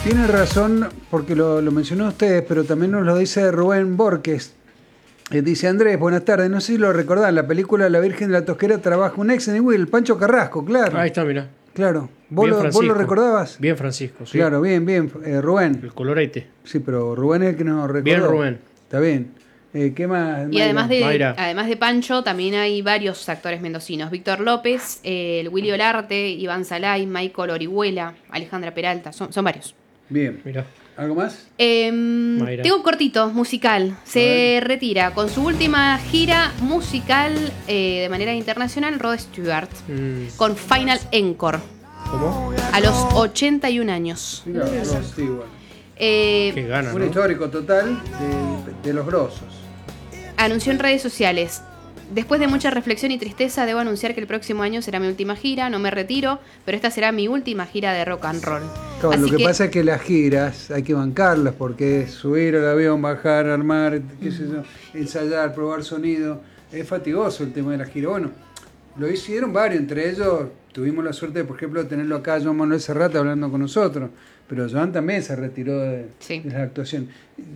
Tiene razón, porque lo mencionó ustedes, pero también nos lo dice Rubén Borges. Dice Andrés, buenas tardes, no sé si lo recordás, en la película La Virgen de la Tosquera trabaja un ex en el Will, Pancho Carrasco, claro. Ahí está, mirá. Claro. ¿Vos lo recordabas? Bien, Francisco, sí. Claro, bien, Rubén. El colorete. Sí, pero Rubén es el que nos recordó. Bien, Rubén. Está bien. ¿Qué más? Y además de Pancho, también hay varios actores mendocinos. Víctor López, el Willy Olarte, Iván Salay, Michael Orihuela, Alejandra Peralta, son varios. Bien. Mirá. ¿Algo más? Tengo un cortito musical. Se retira con su última gira musical de manera internacional, Rod Stewart, con Final Encore. ¿Cómo? A los 81 años. Sí, bueno. Qué gana, Un ¿no? histórico total de los grosos. Anunció en redes sociales: después de mucha reflexión y tristeza, debo anunciar que el próximo año será mi última gira. No me retiro, pero esta será mi última gira de rock and roll. Claro, lo que pasa es que las giras hay que bancarlas, porque es subir al avión, bajar, armar, qué sé yo, ensayar, probar sonido. Es fatigoso el tema de las giras. Bueno, lo hicieron varios, entre ellos tuvimos la suerte, por ejemplo, de tenerlo acá, Joan Manuel Serrat, hablando con nosotros. Pero Joan también se retiró de la actuación.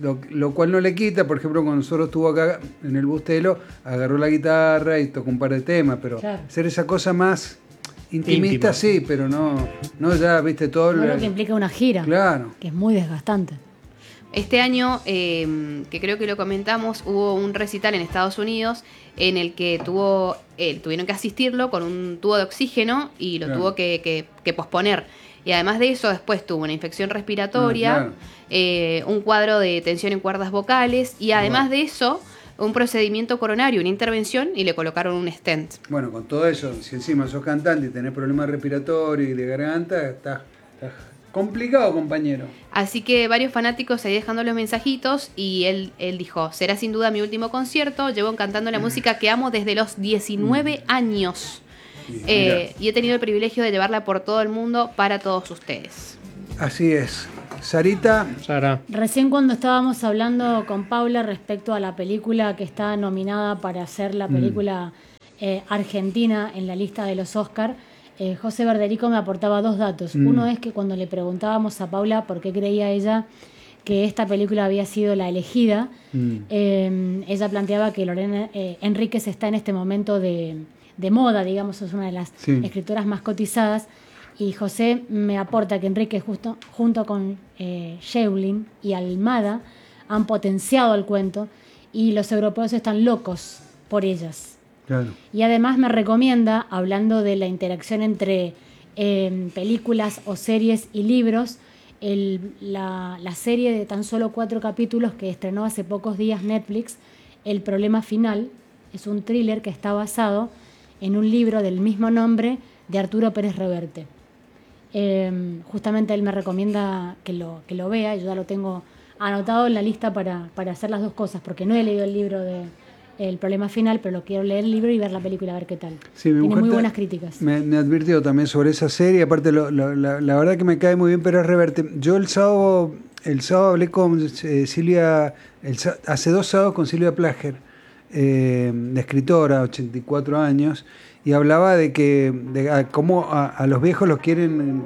Lo cual no le quita, por ejemplo, cuando nosotros estuvo acá en el Bustelo, agarró la guitarra y tocó un par de temas, pero hacer esa cosa más intimista, sí, pero no ya, viste, todo lo que implica una gira, claro, que es muy desgastante. Este año, que creo que lo comentamos, hubo un recital en Estados Unidos en el que tuvieron que asistirlo con un tubo de oxígeno y lo tuvo que posponer. Y además de eso, después tuvo una infección respiratoria, un cuadro de tensión en cuerdas vocales y además de eso, un procedimiento coronario, una intervención y le colocaron un stent. Bueno, con todo eso, si encima sos cantante y tenés problemas respiratorios y de garganta, está complicado, compañero. Así que varios fanáticos ahí dejando los mensajitos y él dijo: será sin duda mi último concierto, llevo cantando la música que amo desde los 19 años. Y he tenido el privilegio de llevarla por todo el mundo para todos ustedes. Así es. Sarita. Sara. Recién cuando estábamos hablando con Paula respecto a la película que está nominada para ser la película argentina en la lista de los Oscar, José Berderico me aportaba dos datos. Uno es que cuando le preguntábamos a Paula por qué creía ella que esta película había sido la elegida, ella planteaba que Lorena Enríquez está en este momento de moda, digamos, es una de las escritoras más cotizadas, y José me aporta que Enríquez junto con Schweblin y Almada han potenciado el cuento y los europeos están locos por ellas. Claro. Y además me recomienda, hablando de la interacción entre películas o series y libros, la serie de tan solo 4 capítulos que estrenó hace pocos días Netflix, El problema final, es un thriller que está basado en un libro del mismo nombre de Arturo Pérez Reverte. Justamente él me recomienda que lo vea, yo ya lo tengo anotado en la lista para hacer las dos cosas, porque no he leído el libro de El problema final, pero lo quiero leer el libro y ver la película, a ver qué tal. Sí, tiene muy buenas críticas. Me advirtió también sobre esa serie, aparte la verdad que me cae muy bien Pérez Reverte. Yo el sábado hablé con Silvia, hace 2 sábados con Silvia Plager, la escritora, 84 años, y hablaba de cómo a los viejos los quieren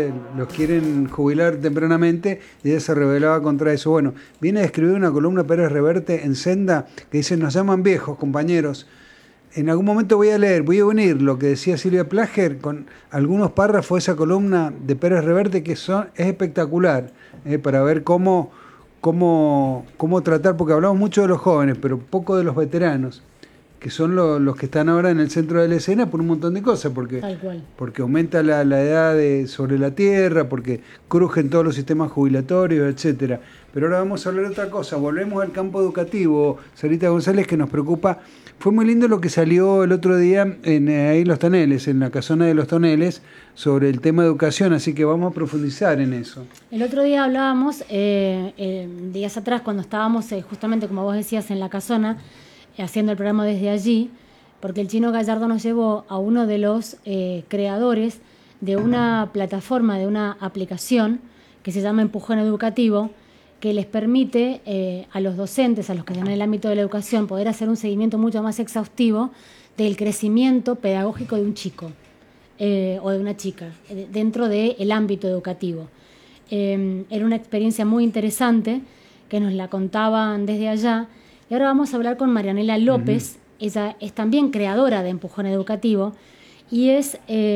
jubilar tempranamente, y ella se rebelaba contra eso. Bueno, viene a escribir una columna Pérez Reverte en Senda que dice: nos llaman viejos, compañeros. En algún momento voy a unir lo que decía Silvia Plager con algunos párrafos de esa columna de Pérez Reverte que es espectacular, para ver cómo tratar, porque hablamos mucho de los jóvenes, pero poco de los veteranos, que son los que están ahora en el centro de la escena por un montón de cosas, porque aumenta la edad sobre la Tierra, porque crujen todos los sistemas jubilatorios, etcétera. Pero ahora vamos a hablar de otra cosa, volvemos al campo educativo, Sarita González, que nos preocupa. Fue muy lindo lo que salió el otro día ahí en Los Toneles, en la casona de Los Toneles, sobre el tema de educación, así que vamos a profundizar en eso. El otro día hablábamos, días atrás, cuando estábamos justamente, como vos decías, en la casona, haciendo el programa desde allí, porque el Chino Gallardo nos llevó a uno de los creadores de una plataforma, de una aplicación que se llama Empujón Educativo, que les permite a los docentes, a los que están en el ámbito de la educación, poder hacer un seguimiento mucho más exhaustivo del crecimiento pedagógico de un chico o de una chica dentro del ámbito educativo. Era una experiencia muy interesante que nos la contaban desde allá. Y ahora vamos a hablar con Marianela López. Ella es también creadora de Empujón Educativo y ha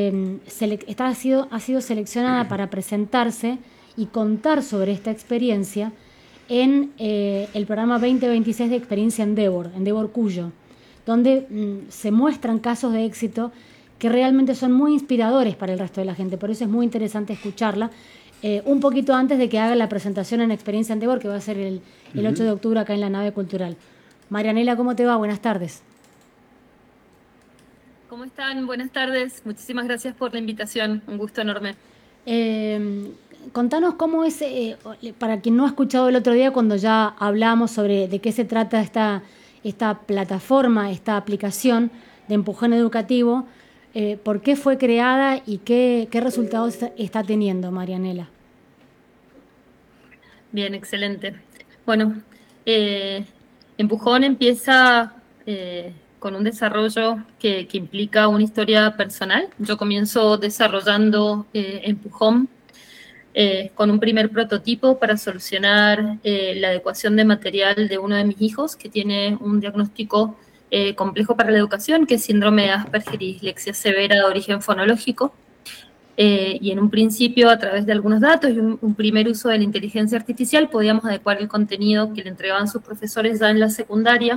sido seleccionada para presentarse y contar sobre esta experiencia en el programa 2026 de Experiencia Endeavor Cuyo, donde se muestran casos de éxito que realmente son muy inspiradores para el resto de la gente. Por eso es muy interesante escucharla un poquito antes de que haga la presentación en Experiencia Endeavor, que va a ser el 8 de octubre acá en la nave cultural. Marianela, ¿cómo te va? Buenas tardes. ¿Cómo están? Buenas tardes. Muchísimas gracias por la invitación. Un gusto enorme. Contanos cómo es, para quien no ha escuchado el otro día cuando ya hablamos sobre de qué se trata esta plataforma, esta aplicación de Empujón Educativo, por qué fue creada y qué resultados está teniendo, Marianela. Bien, excelente. Bueno, Empujón empieza con un desarrollo que implica una historia personal. Yo comienzo desarrollando Empujón con un primer prototipo para solucionar la adecuación de material de uno de mis hijos, que tiene un diagnóstico complejo para la educación, que es síndrome de Asperger y dislexia severa de origen fonológico. Y en un principio, a través de algunos datos y un primer uso de la inteligencia artificial, podíamos adecuar el contenido que le entregaban sus profesores ya en la secundaria,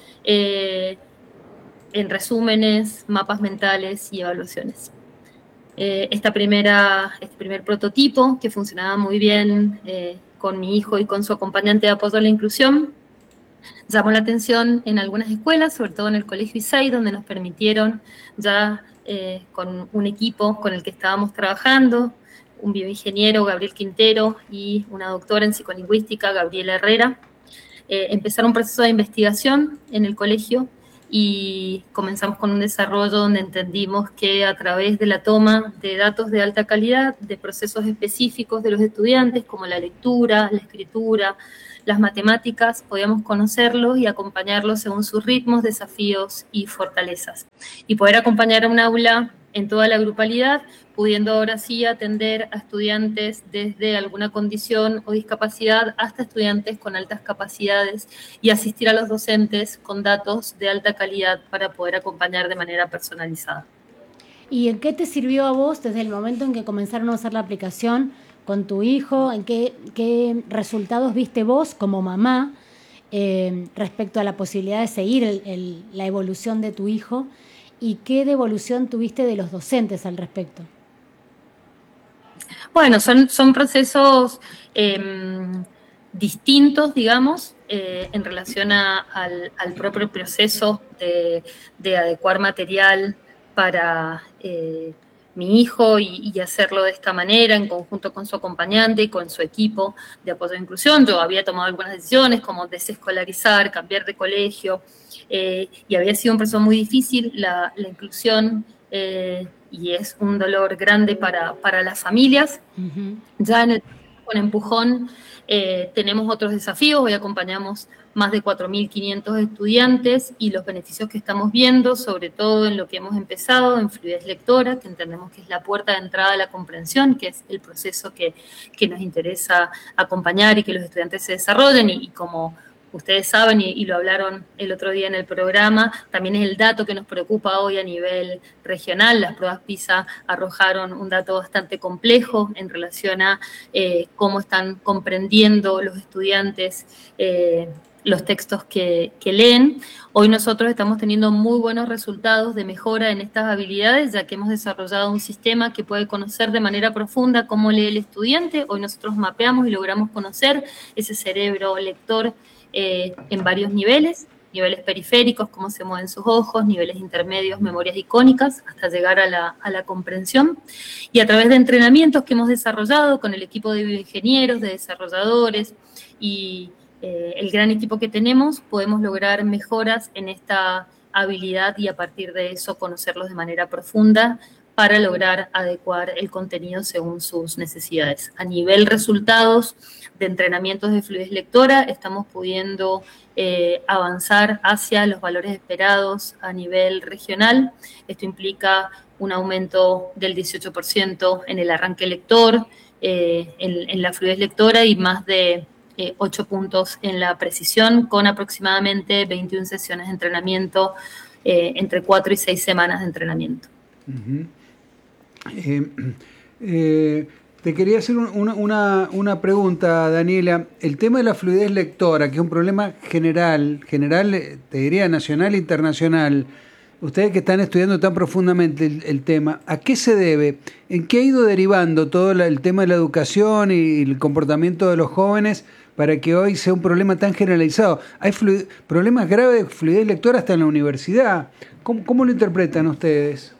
en resúmenes, mapas mentales y evaluaciones. Este primer prototipo, que funcionaba muy bien con mi hijo y con su acompañante de apoyo a la inclusión, llamó la atención en algunas escuelas, sobre todo en el Colegio ISAI, donde nos permitieron ya con un equipo con el que estábamos trabajando, un bioingeniero, Gabriel Quintero, y una doctora en psicolingüística, Gabriela Herrera, empezar un proceso de investigación en el colegio y comenzamos con un desarrollo donde entendimos que a través de la toma de datos de alta calidad, de procesos específicos de los estudiantes, como la lectura, la escritura, las matemáticas, podíamos conocerlos y acompañarlos según sus ritmos, desafíos y fortalezas. Y poder acompañar a un aula en toda la grupalidad, pudiendo ahora sí atender a estudiantes desde alguna condición o discapacidad hasta estudiantes con altas capacidades y asistir a los docentes con datos de alta calidad para poder acompañar de manera personalizada. ¿Y en qué te sirvió a vos desde el momento en que comenzaron a usar la aplicación con tu hijo? ¿En qué resultados viste vos como mamá respecto a la posibilidad de seguir la evolución de tu hijo? ¿Y qué devolución tuviste de los docentes al respecto? Bueno, son procesos distintos, digamos, en relación al propio proceso de adecuar material para mi hijo y hacerlo de esta manera en conjunto con su acompañante y con su equipo de apoyo a la inclusión. Yo había tomado algunas decisiones como desescolarizar, cambiar de colegio, y había sido un proceso muy difícil la inclusión, y es un dolor grande para las familias. Uh-huh. Ya con Empujón tenemos otros desafíos. Hoy acompañamos más de 4.500 estudiantes y los beneficios que estamos viendo, sobre todo en lo que hemos empezado, en fluidez lectora, que entendemos que es la puerta de entrada a la comprensión, que es el proceso que nos interesa acompañar y que los estudiantes se desarrollen, y como ustedes saben, y lo hablaron el otro día en el programa, también es el dato que nos preocupa hoy a nivel regional. Las pruebas PISA arrojaron un dato bastante complejo en relación a cómo están comprendiendo los estudiantes los textos que leen. Hoy nosotros estamos teniendo muy buenos resultados de mejora en estas habilidades, ya que hemos desarrollado un sistema que puede conocer de manera profunda cómo lee el estudiante. Hoy nosotros mapeamos y logramos conocer ese cerebro lector en varios niveles periféricos, cómo se mueven sus ojos, niveles intermedios, memorias icónicas, hasta llegar a la comprensión. Y a través de entrenamientos que hemos desarrollado con el equipo de bioingenieros, de desarrolladores y el gran equipo que tenemos, podemos lograr mejoras en esta habilidad y a partir de eso conocerlos de manera profunda para lograr adecuar el contenido según sus necesidades. A nivel resultados de entrenamientos de fluidez lectora, estamos pudiendo avanzar hacia los valores esperados a nivel regional. Esto implica un aumento del 18% en el arranque lector, en la fluidez lectora y más de 8 puntos en la precisión, con aproximadamente 21 sesiones de entrenamiento, entre 4 y 6 semanas de entrenamiento. Uh-huh. Te quería hacer una pregunta, Daniela. El tema de la fluidez lectora, que es un problema general, te diría nacional e internacional, ustedes que están estudiando tan profundamente el tema, ¿a qué se debe? ¿En qué ha ido derivando todo el tema de la educación y el comportamiento de los jóvenes para que hoy sea un problema tan generalizado? Hay problemas graves de fluidez lectora hasta en la universidad. ¿Cómo lo interpretan ustedes?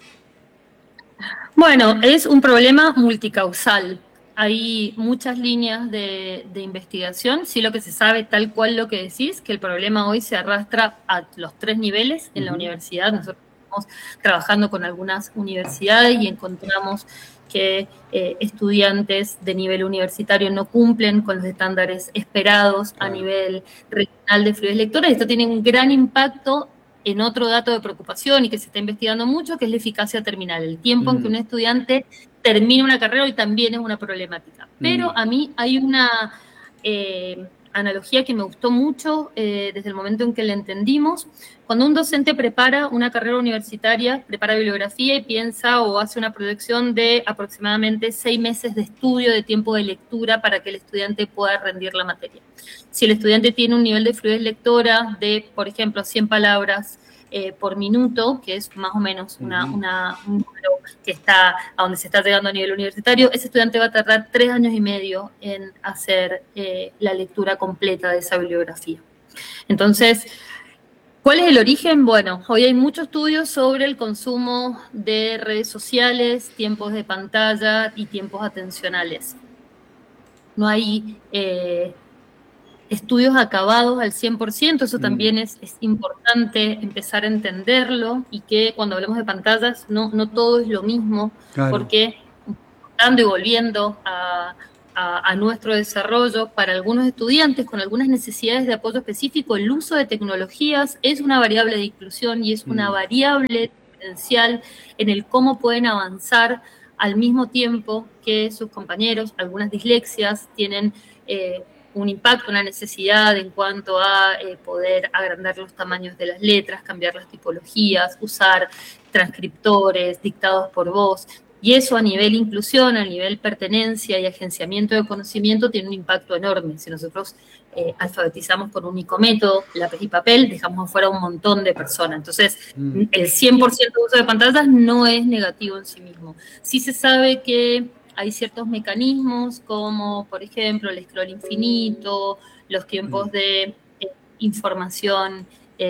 Bueno, es un problema multicausal. Hay muchas líneas de investigación. Sí, lo que se sabe, tal cual lo que decís, que el problema hoy se arrastra a los 3 niveles en la universidad. Nosotros estamos trabajando con algunas universidades y encontramos que estudiantes de nivel universitario no cumplen con los estándares esperados a nivel regional de fluidez lectora. Esto tiene un gran impacto en otro dato de preocupación y que se está investigando mucho, que es la eficacia terminal, el tiempo en que un estudiante termina una carrera hoy también es una problemática. Pero a mí hay una analogía que me gustó mucho desde el momento en que la entendimos. Cuando un docente prepara una carrera universitaria, prepara bibliografía y piensa o hace una proyección de aproximadamente 6 meses de estudio, de tiempo de lectura para que el estudiante pueda rendir la materia. Si el estudiante tiene un nivel de fluidez lectora de, por ejemplo, 100 palabras por minuto, que es más o menos un número que está a donde se está llegando a nivel universitario, ese estudiante va a tardar 3 años y medio en hacer la lectura completa de esa bibliografía. Entonces, ¿cuál es el origen? Bueno, hoy hay muchos estudios sobre el consumo de redes sociales, tiempos de pantalla y tiempos atencionales. No hay estudios acabados al 100%, eso también es importante empezar a entenderlo, y que cuando hablamos de pantallas no todo es lo mismo, porque dando y volviendo a nuestro desarrollo, para algunos estudiantes con algunas necesidades de apoyo específico, el uso de tecnologías es una variable de inclusión y es una variable diferencial en el cómo pueden avanzar al mismo tiempo que sus compañeros. Algunas dislexias tienen un impacto, una necesidad en cuanto a poder agrandar los tamaños de las letras, cambiar las tipologías, usar transcriptores, dictados por voz. Y eso a nivel inclusión, a nivel pertenencia y agenciamiento de conocimiento tiene un impacto enorme. Si nosotros alfabetizamos con un único método, lápiz y papel, dejamos afuera un montón de personas. Entonces, el 100% de uso de pantallas no es negativo en sí mismo. Sí se sabe que hay ciertos mecanismos como, por ejemplo, el scroll infinito, los tiempos de información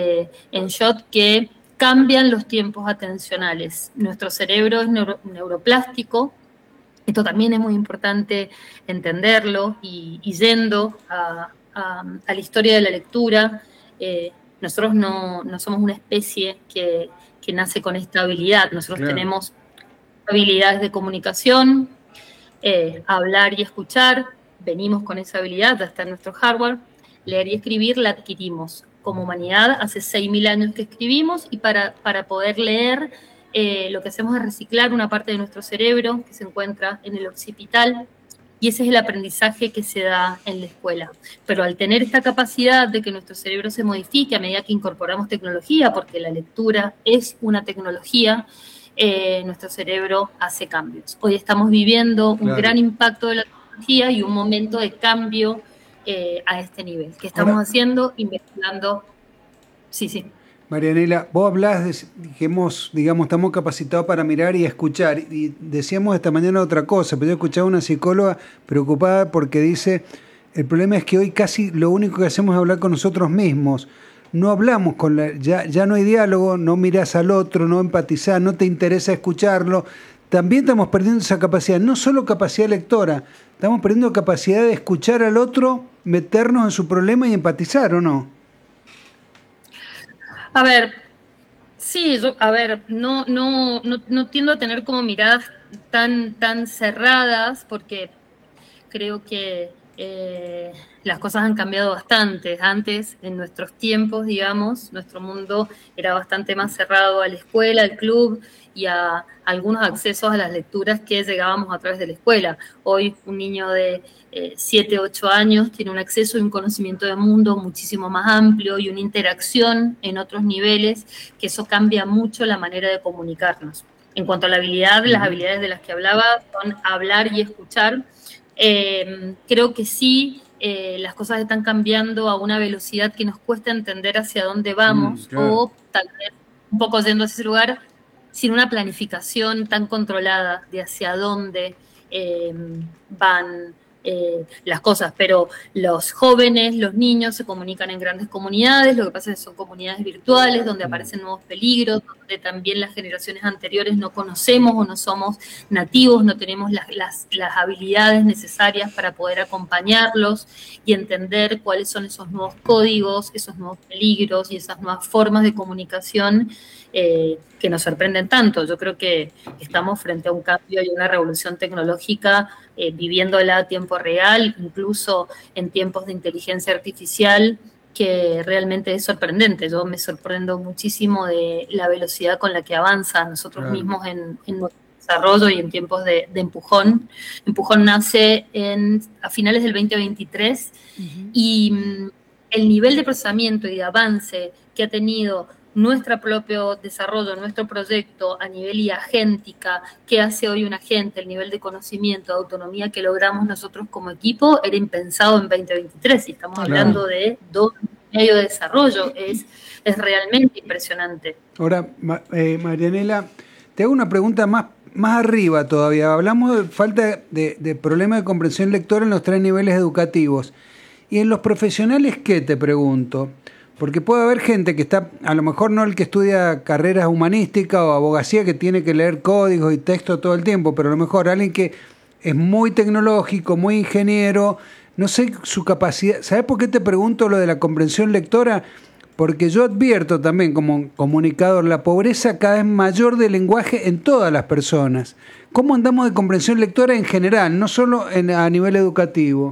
en shot que cambian los tiempos atencionales. Nuestro cerebro es neuroplástico. Esto también es muy importante entenderlo, y yendo a la historia de la lectura, nosotros no somos una especie que nace con esta habilidad. Nosotros tenemos habilidades de comunicación, hablar y escuchar, venimos con esa habilidad, ya está en nuestro hardware. Leer y escribir la adquirimos como humanidad hace 6.000 años que escribimos, y para poder leer lo que hacemos es reciclar una parte de nuestro cerebro que se encuentra en el occipital, y ese es el aprendizaje que se da en la escuela. Pero al tener esta capacidad de que nuestro cerebro se modifique a medida que incorporamos tecnología, porque la lectura es una tecnología, nuestro cerebro hace cambios. Hoy estamos viviendo un gran impacto de la tecnología y un momento de cambio a este nivel. ¿Qué estamos haciendo? Investigando. Sí. Marianela, vos hablás de que estamos capacitados para mirar y escuchar, y decíamos esta mañana otra cosa, pero yo escuchaba a una psicóloga preocupada porque dice, el problema es que hoy casi lo único que hacemos es hablar con nosotros mismos. No hablamos ya no hay diálogo, no mirás al otro, no empatizás, no te interesa escucharlo. También estamos perdiendo esa capacidad, no solo capacidad lectora, estamos perdiendo capacidad de escuchar al otro, meternos en su problema y empatizar, ¿o no? A ver, sí, no tiendo a tener como miradas tan cerradas, porque creo que las cosas han cambiado bastante. Antes, en nuestros tiempos, digamos, nuestro mundo era bastante más cerrado a la escuela, al club y a algunos accesos a las lecturas que llegábamos a través de la escuela. Hoy un niño de 7, 8 años tiene un acceso y un conocimiento del mundo muchísimo más amplio y una interacción en otros niveles, que eso cambia mucho la manera de comunicarnos. En cuanto a la habilidad, las habilidades de las que hablaba son hablar y escuchar. Creo que sí, las cosas están cambiando a una velocidad que nos cuesta entender hacia dónde vamos, claro. o tal vez un poco yendo a ese lugar sin una planificación tan controlada de hacia dónde van las cosas, pero los jóvenes, los niños se comunican en grandes comunidades, lo que pasa es que son comunidades virtuales donde aparecen nuevos peligros, donde también las generaciones anteriores no conocemos o no somos nativos, no tenemos las habilidades necesarias para poder acompañarlos y entender cuáles son esos nuevos códigos, esos nuevos peligros y esas nuevas formas de comunicación que nos sorprenden tanto. Yo creo que estamos frente a un cambio y una revolución tecnológica, viviéndola a tiempo real, incluso en tiempos de inteligencia artificial, que realmente es sorprendente. Yo me sorprendo muchísimo de la velocidad con la que avanza nosotros mismos en nuestro desarrollo y en tiempos de empujón. Empujón nace a finales del 2023 y el nivel de procesamiento y de avance que ha tenido nuestro propio desarrollo, nuestro proyecto a nivel IAgéntica, que hace hoy un agente, el nivel de conocimiento, de autonomía que logramos nosotros como equipo, era impensado en 2023, y estamos hablando de 2 años y medio de desarrollo, es realmente impresionante. Ahora, Marianela, te hago una pregunta más arriba todavía. Hablamos de falta de problema de comprensión lectora en los 3 niveles educativos. ¿Y en los profesionales qué, te pregunto? Porque puede haber gente que está, a lo mejor no el que estudia carreras humanísticas o abogacía, que tiene que leer códigos y texto todo el tiempo, pero a lo mejor alguien que es muy tecnológico, muy ingeniero, no sé su capacidad. ¿Sabes por qué te pregunto lo de la comprensión lectora? Porque yo advierto también como comunicador la pobreza cada vez mayor de lenguaje en todas las personas. ¿Cómo andamos de comprensión lectora en general, no solo a nivel educativo?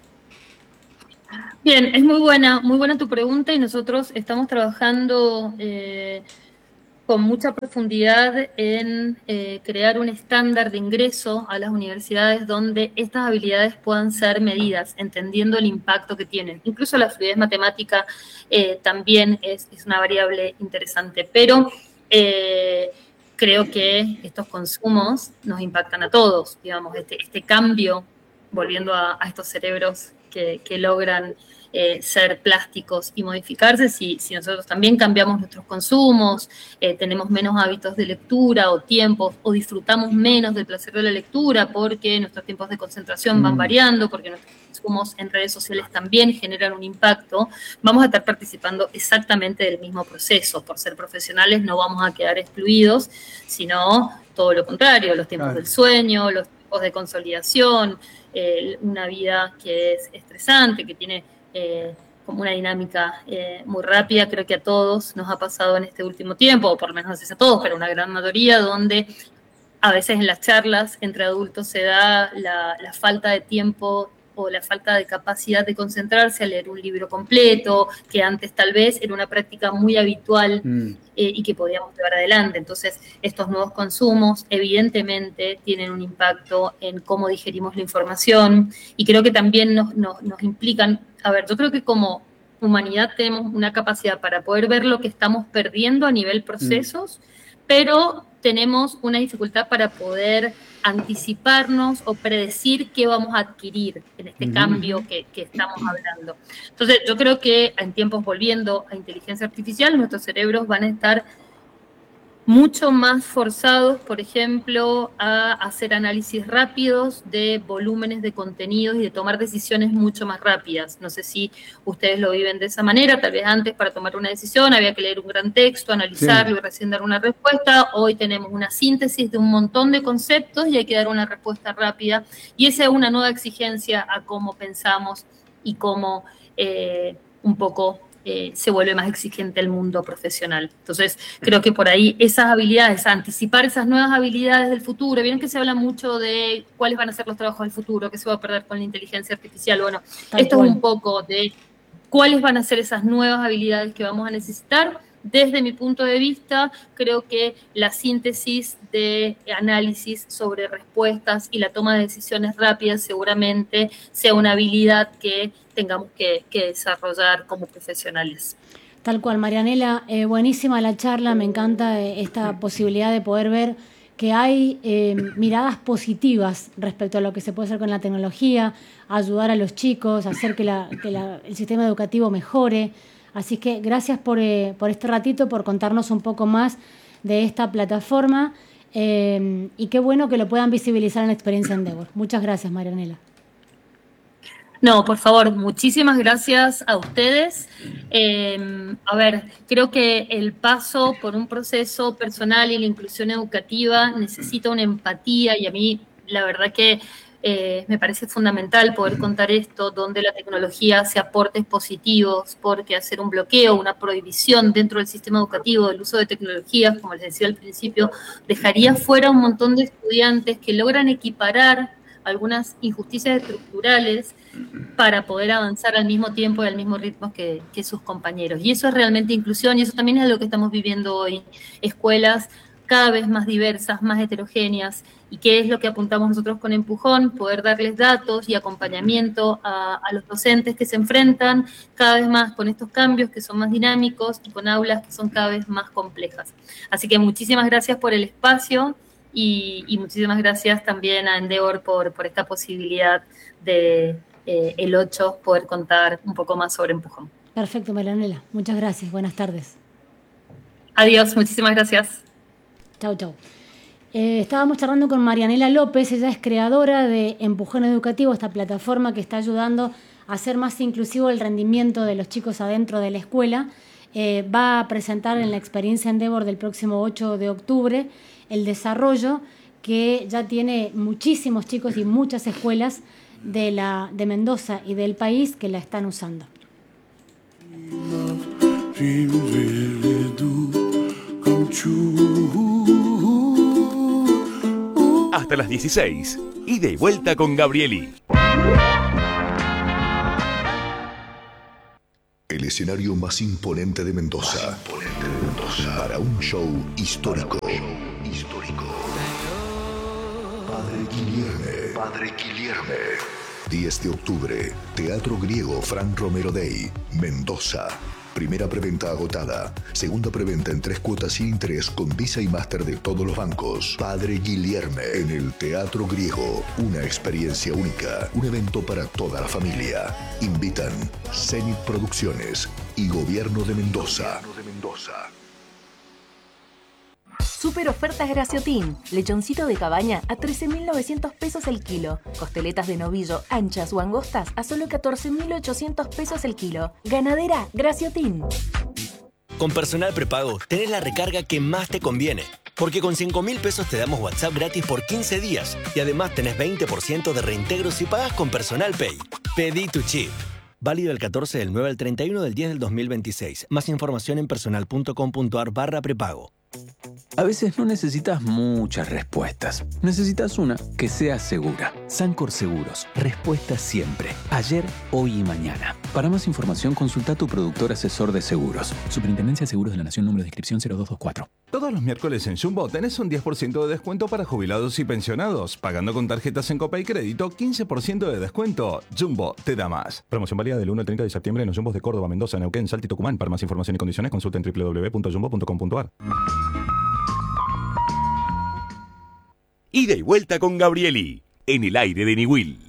Bien, es muy buena tu pregunta, y nosotros estamos trabajando con mucha profundidad en crear un estándar de ingreso a las universidades donde estas habilidades puedan ser medidas, entendiendo el impacto que tienen. Incluso la fluidez matemática también es una variable interesante, pero creo que estos consumos nos impactan a todos, digamos, este cambio, volviendo a estos cerebros que logran ser plásticos y modificarse, si nosotros también cambiamos nuestros consumos, tenemos menos hábitos de lectura o tiempos, o disfrutamos menos del placer de la lectura porque nuestros tiempos de concentración van variando, porque nuestros consumos en redes sociales también generan un impacto, vamos a estar participando exactamente del mismo proceso. Por ser profesionales no vamos a quedar excluidos, sino todo lo contrario, los tiempos del sueño, los tiempos de consolidación, una vida que es estresante, que tiene como una dinámica muy rápida. Creo que a todos nos ha pasado en este último tiempo, o por lo menos no sé si a todos, pero una gran mayoría, donde a veces en las charlas entre adultos se da la falta de tiempo o la falta de capacidad de concentrarse a leer un libro completo, que antes tal vez era una práctica muy habitual y que podíamos llevar adelante. Entonces, estos nuevos consumos evidentemente tienen un impacto en cómo digerimos la información, y creo que también nos implican. A ver, yo creo que como humanidad tenemos una capacidad para poder ver lo que estamos perdiendo a nivel procesos, pero tenemos una dificultad para poder anticiparnos o predecir qué vamos a adquirir en este cambio que estamos hablando. Entonces, yo creo que en tiempos, volviendo a inteligencia artificial, nuestros cerebros van a estar mucho más forzados, por ejemplo, a hacer análisis rápidos de volúmenes de contenidos y de tomar decisiones mucho más rápidas. No sé si ustedes lo viven de esa manera. Tal vez antes, para tomar una decisión había que leer un gran texto, analizarlo y recién dar una respuesta. Hoy tenemos una síntesis de un montón de conceptos y hay que dar una respuesta rápida. Y esa es una nueva exigencia a cómo pensamos y cómo un poco se vuelve más exigente el mundo profesional. Entonces, creo que por ahí esas habilidades, anticipar esas nuevas habilidades del futuro. Vieron que se habla mucho de cuáles van a ser los trabajos del futuro, que se va a perder con la inteligencia artificial. Bueno, esto es un poco de cuáles van a ser esas nuevas habilidades que vamos a necesitar desde mi punto de vista, creo que la síntesis de análisis sobre respuestas y la toma de decisiones rápidas seguramente sea una habilidad que tengamos que desarrollar como profesionales. Tal cual, Marianela, buenísima la charla, me encanta esta posibilidad de poder ver que hay miradas positivas respecto a lo que se puede hacer con la tecnología, ayudar a los chicos, hacer que el sistema educativo mejore. Así que gracias por este ratito, por contarnos un poco más de esta plataforma y qué bueno que lo puedan visibilizar en la experiencia Endeavor. Muchas gracias, Marianela. No, por favor, muchísimas gracias a ustedes. Creo que el paso por un proceso personal y la inclusión educativa necesita una empatía y a mí la verdad que me parece fundamental poder contar esto, donde la tecnología hace aportes positivos, porque hacer un bloqueo, una prohibición dentro del sistema educativo del uso de tecnologías, como les decía al principio, dejaría fuera un montón de estudiantes que logran equiparar algunas injusticias estructurales para poder avanzar al mismo tiempo y al mismo ritmo que sus compañeros. Y eso es realmente inclusión y eso también es lo que estamos viviendo hoy. Escuelas cada vez más diversas, más heterogéneas. ¿Y qué es lo que apuntamos nosotros con Empujón? Poder darles datos y acompañamiento a los docentes que se enfrentan cada vez más con estos cambios que son más dinámicos y con aulas que son cada vez más complejas. Así que muchísimas gracias por el espacio. Y muchísimas gracias también a Endeavor por esta posibilidad de el 8 poder contar un poco más sobre Empujón. Perfecto, Marianela. Muchas gracias. Buenas tardes. Adiós, muchísimas gracias. Chau, chau. Estábamos charlando con Marianela López, ella es creadora de Empujón Educativo, esta plataforma que está ayudando a hacer más inclusivo el rendimiento de los chicos adentro de la escuela. Va a presentar en la experiencia Endeavor del próximo 8 de octubre el desarrollo que ya tiene muchísimos chicos y muchas escuelas de Mendoza y del país que la están usando. Hasta las 16, ida y vuelta con Gabrieli. El escenario más imponente de Mendoza. Para un show histórico. Padre Guilherme. 10 de octubre, Teatro Griego Fran Romero Day, Mendoza. Primera preventa agotada. Segunda preventa en 3 cuotas sin interés con Visa y Master de todos los bancos. Padre Guilherme en el Teatro Griego. Una experiencia única. Un evento para toda la familia. Invitan Zenit Producciones y Gobierno de Mendoza. Super ofertas Graciotín. Lechoncito de cabaña a 13.900 pesos el kilo. Costeletas de novillo anchas o angostas a solo 14.800 pesos el kilo. Ganadera Graciotín. Con Personal Prepago tenés la recarga que más te conviene. Porque con 5.000 pesos te damos WhatsApp gratis por 15 días. Y además tenés 20% de reintegro si pagas con Personal Pay. Pedí tu chip. Válido del 14 del 9 al 31 del 10 del 2026. Más información en personal.com.ar/prepago. A veces no necesitas muchas respuestas. Necesitas una que sea segura. Sancor Seguros. Respuesta siempre. Ayer, hoy y mañana. Para más información, consulta a tu productor asesor de seguros. Superintendencia de Seguros de la Nación, número de inscripción 0224. Todos los miércoles en Jumbo tenés un 10% de descuento para jubilados y pensionados. Pagando con tarjetas en Copa y Crédito, 15% de descuento. Jumbo te da más. Promoción válida del 1 al 30 de septiembre en los Jumbos de Córdoba, Mendoza, Neuquén, Salta y Tucumán. Para más información y condiciones, consulta en www.jumbo.com.ar. Ida y vuelta con Gabrieli, en el aire de Niwil.